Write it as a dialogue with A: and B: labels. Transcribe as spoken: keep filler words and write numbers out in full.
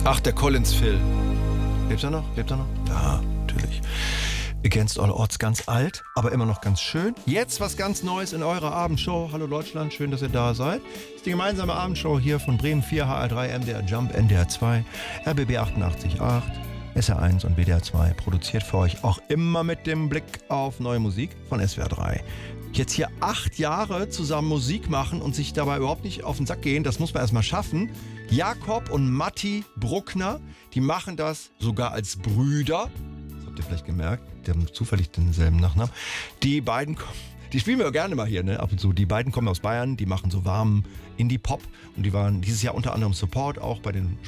A: Ach, der Collins Phil.
B: Lebt er noch? Lebt er noch? Ja, natürlich. Against All Odds, ganz alt, aber immer noch ganz schön. Jetzt was ganz Neues in eurer Abendshow. Hallo Deutschland, schön, dass ihr da seid. Das ist die gemeinsame Abendshow hier von Bremen vier, H R drei, M D R Jump, N D R zwei, R B B achtundachtzig Komma acht, S R eins und W D R zwei. Produziert für euch auch immer mit dem Blick auf neue Musik von S W R drei. Jetzt hier acht Jahre zusammen Musik machen und sich dabei überhaupt nicht auf den Sack gehen, das muss man erstmal schaffen. Jakob und Matti Bruckner, die machen das sogar als Brüder. Das habt ihr vielleicht gemerkt, die haben zufällig denselben Nachnamen. Die beiden kommen, die spielen wir gerne mal hier, ne, ab und zu. Die beiden kommen aus Bayern, die machen so warmen Indie-Pop und die waren dieses Jahr unter anderem Support auch bei den